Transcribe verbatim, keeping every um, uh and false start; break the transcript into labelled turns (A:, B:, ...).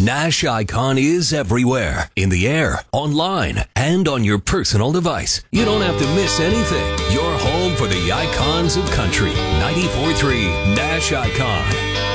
A: Nash Icon is everywhere, in the air, online, and on your personal device. You don't have to miss anything. Your home for the icons of country. ninety-four point three Nash Icon.